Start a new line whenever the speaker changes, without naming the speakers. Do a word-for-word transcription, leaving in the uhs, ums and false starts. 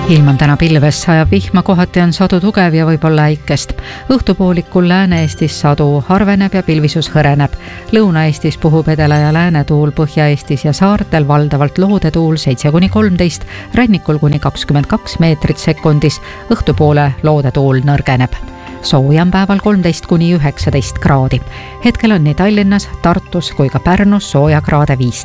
Ilm on täna pilves, sajab vihma, kohati on sadu tugev ja võib-olla äikest. Õhtupoolikul Lääne-Eestis sadu harveneb ja pilvisus hõreneb. Lõuna-Eestis puhub edela- ja läänetuul, Põhja-Eestis ja saartel valdavalt loodetuul seitse kuni kolmteist, rannikul kuni kakskümmend kaks meetrit sekundis, õhtupoole loodetuul nõrgeneb. Sooja on päeval kolmteist kuni üheksateist kraadi. Hetkel on nii Tallinnas, Tartus kui ka Pärnus sooja kraade viisteist.